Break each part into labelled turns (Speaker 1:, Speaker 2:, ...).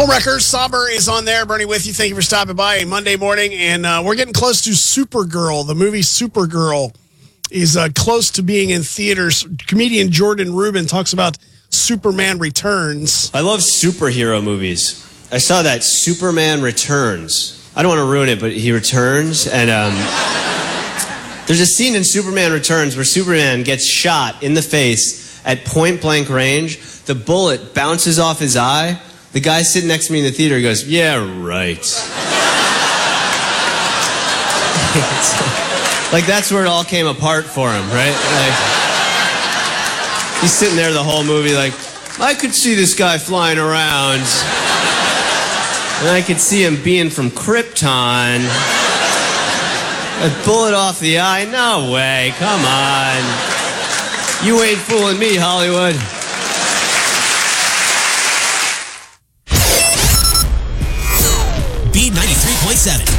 Speaker 1: Well, Wreckers, Sauber is on there. Bernie with you. Thank you for stopping by a Monday morning. And we're getting close to Supergirl. The movie Supergirl is close to being in theaters. Comedian Jordan Rubin talks about Superman Returns.
Speaker 2: I love superhero movies. I saw that Superman Returns. I don't want to ruin it, but he returns. And there's a scene in Superman Returns where Superman gets shot in the face at point blank range. The bullet bounces off his eye. The guy sitting next to me in the theater goes, "Yeah, right." Like, that's where it all came apart for him, right? Like, he's sitting there the whole movie like, I could see this guy flying around. And I could see him being from Krypton. A bullet off the eye? No way, come on. You ain't fooling me, Hollywood.
Speaker 3: B93.7.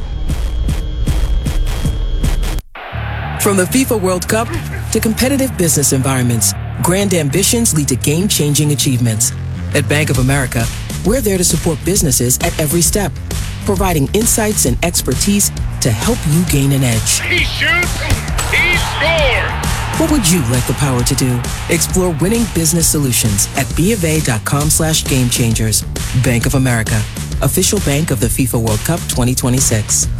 Speaker 4: From the FIFA World Cup to competitive business environments, grand ambitions lead to game-changing achievements. At Bank of America, we're there to support businesses at every step, providing insights and expertise to help you gain an edge.
Speaker 5: He shoots, he scores!
Speaker 4: What would you like the power to do? Explore winning business solutions at BofA.com/gamechangers. Bank of America, official bank of the FIFA World Cup 2026.